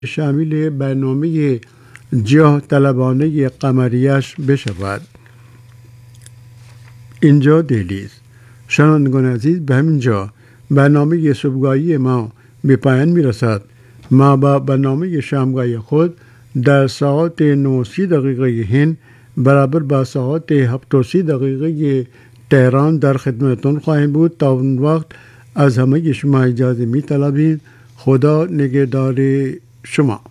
شامل برنامه جاه طلبانه قمریش بشود. اینجا دهلی است. شنوندگان عزیز، به همین جا برنامه صبحگاهی ما به پایان میرسد. ما با برنامه شامگاهی خود در ساعت 9:30 هند برابر با ساعت 7:30 تهران در خدمتتون خواهیم بود. تا اون وقت از همه شما اجازه می طلبیم. خدا نگهدار شما.